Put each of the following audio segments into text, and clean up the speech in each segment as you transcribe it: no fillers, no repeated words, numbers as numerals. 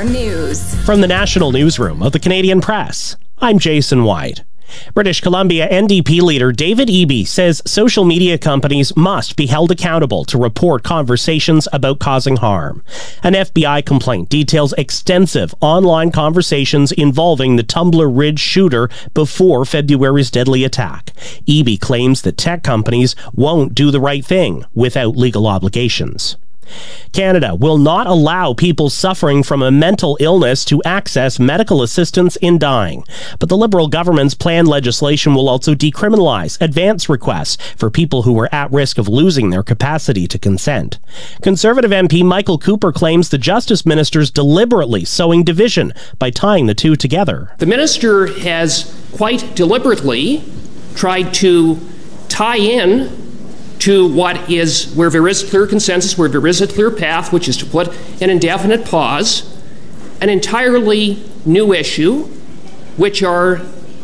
CFR News. From the National Newsroom of the Canadian Press, I'm Jason White. British Columbia NDP leader David Eby says social media companies must be held accountable to report conversations about causing harm. An FBI complaint details extensive online conversations involving the Tumbler Ridge shooter before February's deadly attack. Eby claims that tech companies won't do the right thing without legal obligations. Canada will not allow people suffering from a mental illness to access medical assistance in dying. But the Liberal government's planned legislation will also decriminalize advance requests for people who are at risk of losing their capacity to consent. Conservative MP Michael Cooper claims the Justice Minister's deliberately sowing division by tying the two together. The minister has quite deliberately tried to tie in to where there is clear consensus, where there is a clear path, which is to put an indefinite pause, an entirely new issue, which are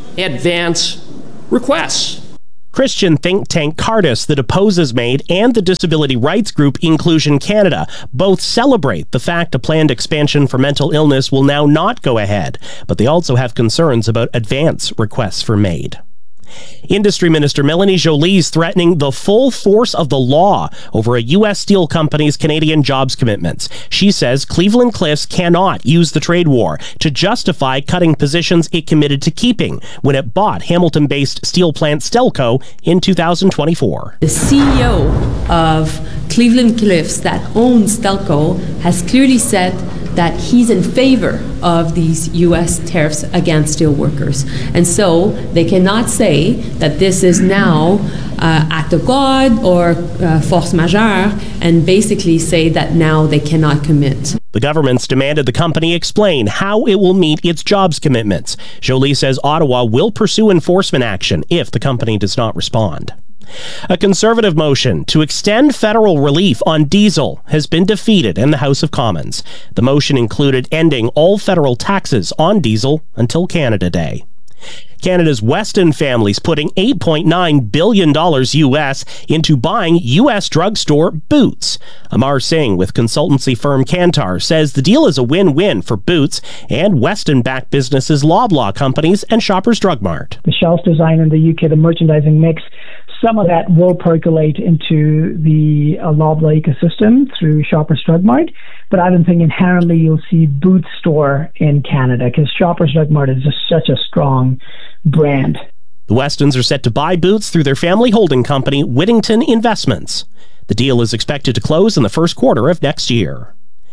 advance requests. Christian think tank Cardis that opposes MAID and the disability rights group Inclusion Canada both celebrate the fact a planned expansion for mental illness will now not go ahead, but they also have concerns about advance requests for MAID. Industry Minister Mélanie Joly is threatening the full force of the law over a U.S. steel company's Canadian jobs commitments. She says Cleveland-Cliffs cannot use the trade war to justify cutting positions it committed to keeping when it bought Hamilton-based steel plant Stelco in 2024. The CEO of Cleveland-Cliffs that owns Stelco has clearly said that he's in favor of these U.S. tariffs against steel workers. And so they cannot say that this is now act of God or force majeure and basically say that now they cannot commit. The government's demanded the company explain how it will meet its jobs commitments. Joly says Ottawa will pursue enforcement action if the company does not respond. A Conservative motion to extend federal relief on diesel has been defeated in the House of Commons. The motion included ending all federal taxes on diesel until Canada Day. Canada's Weston family's putting $8.9 billion U.S. into buying U.S. drugstore Boots. Amar Singh with consultancy firm Kantar says the deal is a win-win for Boots and Weston-backed businesses Loblaw Companies and Shoppers Drug Mart. The shelf design in the UK, the merchandising mix, some of that will percolate into the Loblaw ecosystem through Shoppers Drug Mart, but I don't think inherently you'll see Boots store in Canada because Shoppers Drug Mart is just such a strong brand. The Westons are set to buy Boots through their family holding company, Whittington Investments. The deal is expected to close in the first quarter of next year.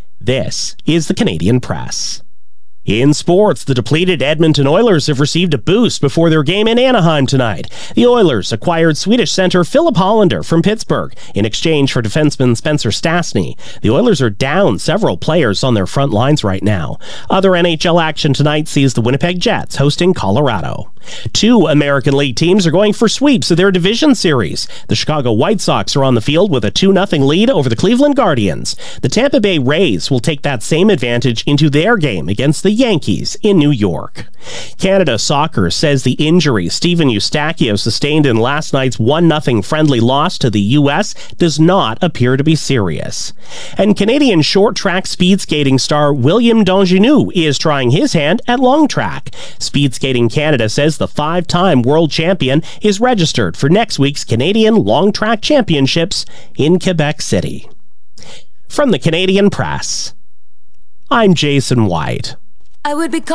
This is the Canadian Press. In sports, the depleted Edmonton Oilers have received a boost before their game in Anaheim tonight. The Oilers acquired Swedish center Philip Hollander from Pittsburgh in exchange for defenseman Spencer Stastny. The Oilers are down several players on their front lines right now. Other NHL action tonight sees the Winnipeg Jets hosting Colorado. Two American League teams are going for sweeps of their division series. The Chicago White Sox are on the field with a 2-0 lead over the Cleveland Guardians. The Tampa Bay Rays will take that same advantage into their game against the Yankees in New York. Canada Soccer says the injury Steven Eustachio sustained in last night's 1-0 friendly loss to the U.S. does not appear to be serious. And Canadian short track speed skating star William Dongenou is trying his hand at long track. Speed Skating Canada says the 5-time world champion is registered for next week's Canadian Long Track Championships in Quebec City. From the Canadian Press, I'm Jason White. I would be